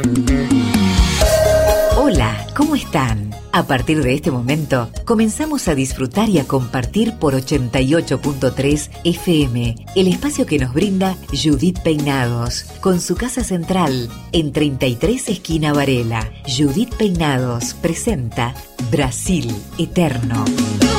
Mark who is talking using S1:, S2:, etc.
S1: Hola, ¿cómo están? A partir de este momento, comenzamos a disfrutar y a compartir por 88.3 FM, el espacio que nos brinda Judith Peinados, con su casa central en 33 esquina Varela. Judith Peinados presenta Brasil Eterno.